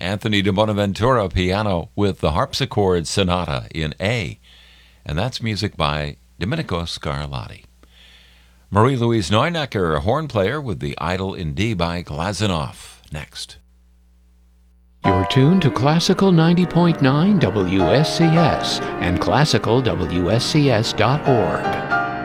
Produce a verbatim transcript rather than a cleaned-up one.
Anthony de Bonaventura piano with the Harpsichord Sonata in A. And that's music by Domenico Scarlatti. Marie-Louise Neunecker, a horn player with the Idol in D by Glazunov. Next. You're tuned to Classical ninety point nine W S C S and classical W S C S dot org.